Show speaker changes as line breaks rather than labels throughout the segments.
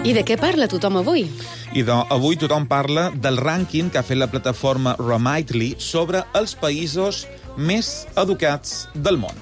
I de què parla tothom avui?
Avui tothom parla del rànquing que ha fet la plataforma Remitly sobre els països més educats del món.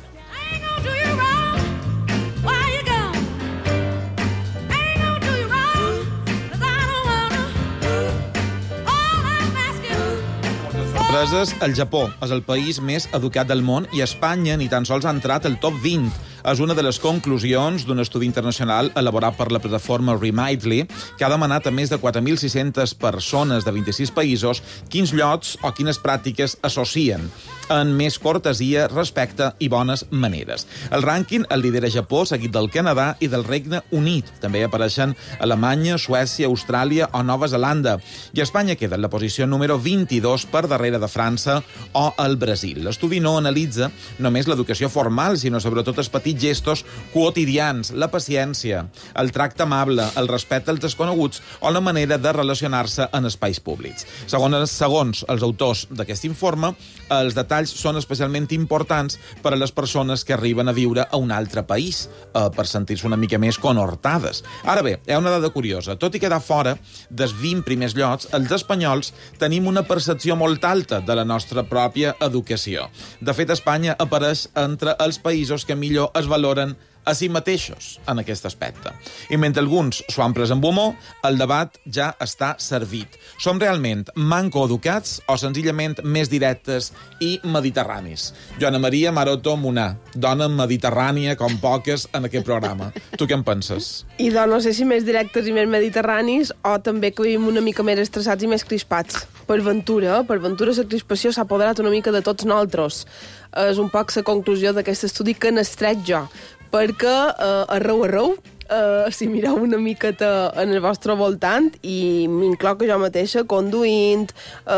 El Japó és el país més educat del món i Espanya ni tan sols ha entrat al top 20. És una de les conclusions d'un estudi internacional elaborat per la plataforma Remitly, que ha demanat a més de 4.600 persones de 26 països quins llocs o quines pràctiques associen en més cortesia, respecte i bones maneres. El rànquing el lidera Japó, seguit del Canadà i del Regne Unit. També apareixen Alemanya, Suècia, Austràlia o Nova Zelanda. I Espanya queda en la posició número 22 per darrere de França o el Brasil. L'estudi no analitza només l'educació formal, sinó sobretot els petits gestos quotidians, la paciència, el tracte amable, el respecte als desconeguts o la manera de relacionar-se en espais públics. Segons els autors d'aquest informe, els detalls són especialment importants per a les persones que arriben a viure a un altre país, per sentir-se una mica més conhortades. Ara bé, hi ha una dada curiosa. Tot i quedar fora dels 20 primers llocs, els espanyols tenim una percepció molt alta de la nostra pròpia educació. De fet, Espanya apareix entre els països que millor es valoren a si mateixos en aquest aspecte. I mentre alguns s'ho han pres amb humor, el debat ja està servit. Som realment mancoeducats o senzillament més directes i mediterranis? Joana Maria Maroto Munar, dona mediterrània com poques en aquest programa. Tu què en penses?
I no sé si més directes i més mediterranis o també que vivim una mica més estressats i més crispats. Per ventura la crispació s'ha apoderat una mica de tots nosaltres. És un poc la conclusió d'aquest estudi que n'estret jo. Perquè arreu, si mireu una miqueta en el vostre voltant, i m'incloc jo mateixa, conduint,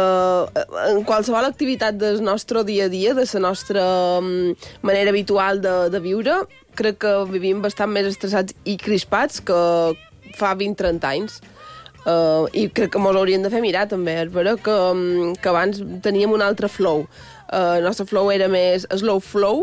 en qualsevol activitat del nostre dia a dia, de la nostra manera habitual de viure, crec que vivim bastant més estressats i crispats que fa 20-30 anys. I crec que mos hauríem de fer mirar, també. És vera que abans teníem un altre flow. El nostre flow era més slow flow,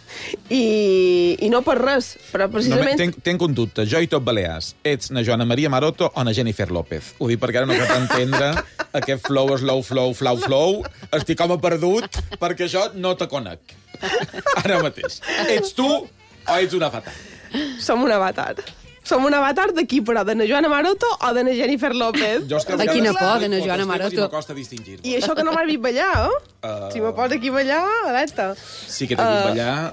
i no per res, però precisament...
No, tenc un dubte. Jo i tot Balears. Ets na Joana Maria Maroto o na Jennifer López? Ho dic perquè ara no cal entendre aquest flow, slow flow, flow. Estic com a perdut perquè jo no te conec. Ara mateix. Ets tu o ets un avatar?
Som un avatar. Som un avatar d'aquí, però de na Joana Maroto o de na Jennifer López?
De quina por, de na Joana Maroto.
I això que no m'has vist ballar, Si me pots aquí ballar, alerta.
Sí que t'he vist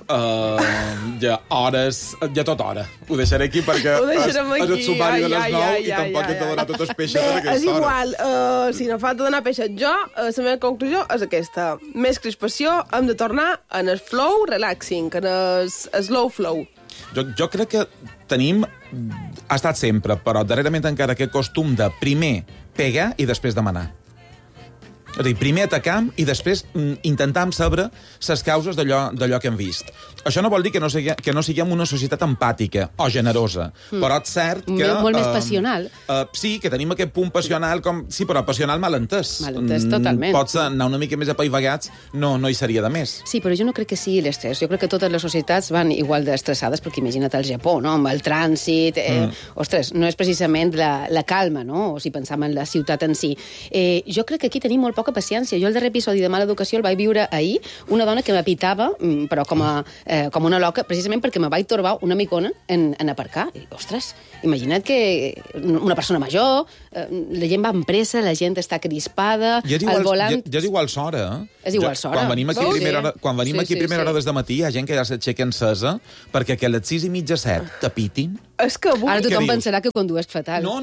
ballar ja hores, ja tota hora. Ho deixaré aquí perquè és el sumari de les 9 i tampoc he de donar tots els peixes a aquesta hora.
És igual, si no falta donar peixes. Jo, la meva conclusió és aquesta. Més crispació, hem de tornar en el flow relaxing, en el slow flow.
Jo crec que tenim, ha estat sempre, però darrerament encara aquest costum de primer pegar i després demanar. És a dir, primer atacam i després intentam saber les causes d'allò que hem vist. Això no vol dir que no siguem una societat empàtica o generosa, però és cert que...
Molt més passional.
Sí, que tenim aquest punt passional, sí, però passional mal entès.
Mal entès, totalment.
Pots anar una mica més apaivagats, no hi seria de més.
Sí, però jo no crec que sigui l'estrès. Jo crec que totes les societats van igual d'estressades, perquè imagina't el Japó, no?, amb el trànsit... Ostres, no és precisament la calma, no?, o si pensam en la ciutat en si. Jo crec que aquí tenim molt poca paciència. Jo el darrer episodi de Mala Educació el vaig viure ahir, una dona que m'apitava, però com una loca, precisament perquè me vaig trobar una micona en aparcar. I, ostres, imagina't que una persona major, la gent va amb pressa, la gent està crispada, al volant...
Ja és igual s'hora,
És igual s'hora.
Quan venim aquí a primera hora des de matí, hi ha gent que ja s'aixeca encesa perquè que a les 6:30, 7 t'apitin.
És que avui...
Ara tothom pensarà que condueix fatal.
No,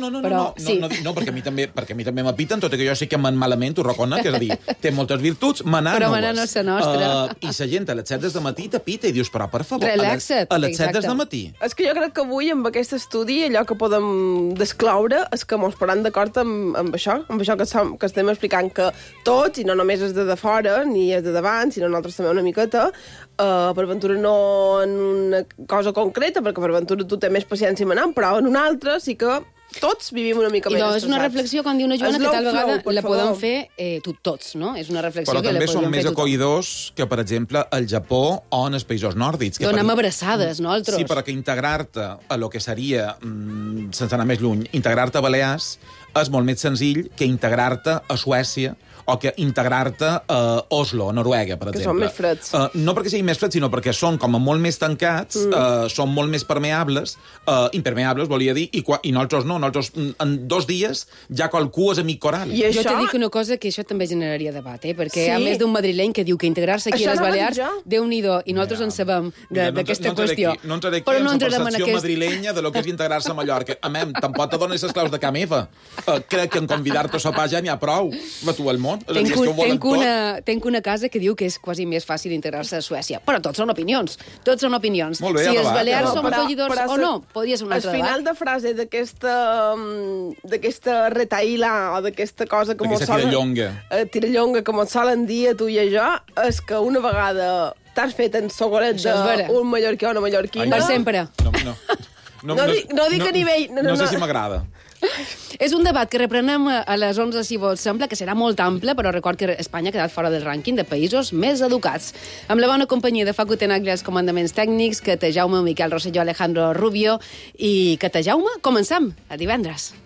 perquè a mi també m'apiten, tot i que jo sí que me'n malament, ho reconec, és a dir, té moltes virtuts, manar
però manar no és la nostra.
I la gent a les 7 des de matí t'apita i dius, però per favor,
relaxa't,
a les 7 des de matí.
És que jo crec que avui, amb aquest estudi, allò que podem descloure és que mos posem d'acord amb això que estem explicant, que tots, i no només és de fora, ni és de davant, sinó nosaltres també una miqueta, per ventura no en una cosa concreta, perquè per ventura tu té més paciència manant, però en una altra sí que tots vivim una mica més estressats.
És una reflexió, com diu una Joana, que tal vegada la podem fer tots, no? És una reflexió que la podem fer tothom.
Però també som més acollidors que, per exemple, al Japó o en els països nòrdics.
Donem abraçades, no, altres?
Sí, però que integrar-te a lo que seria sense anar més lluny, integrar-te a Balears és molt més senzill que integrar-te a Suècia o que integrar-te a Oslo, a Noruega, per exemple.
Que són més freds.
No perquè siguin més freds, sinó perquè són com a molt més tancats, són molt més permeables, impermeables, volia dir, i nosaltres no. Nosaltres en 2 dies ja qualcú és amic coral.
I
Jo
això...
te dic una cosa que això també generaria debat, perquè
Sí.
hi ha més d'un madrileny que diu que integrar-se aquí
Això
a les
anava a dir
Balears,
jo.
Déu-n'hi-do, i nosaltres en sabem d'aquesta qüestió.
No entraré aquí
Però
en
no
la
entrarem en
percepció
aquest...
madrilenya de lo que és integrar-se a Mallorca. A mi, tampoc te dones les claus de Camp Eva. Crec que en convidar-te a sopar ja n'hi ha prou. Va tu al món.
Tenc una casa que diu que és quasi més fàcil integrar-se a Suècia. Però tots són opinions. Tots són opinions.
Molt bé,
si els
acabat,
Balears
ja.
som acollidors o no, podria ser un altre
al final
debat.
de frase d'aquesta retaïla o d'aquesta cosa que
D'aquesta tirallonga.
Tirallonga, com et solen dir a tu i a jo, és que una vegada t'has fet en sogolet
Això és vera.
d'un mallorquí o una mallorquina...
Per sempre.
No dic a nivell...
No sé si m'agrada.
És un debat que reprenem a les 11, si vols. Sembla que serà molt ample, però record que Espanya ha quedat fora del rànquing de països més educats. Amb la bona companyia de Facu Tenaglia als comandaments tècnics, que te Jaume, Miquel Rosselló, Alejandro Rubio i que te Jaume, comencem a divendres.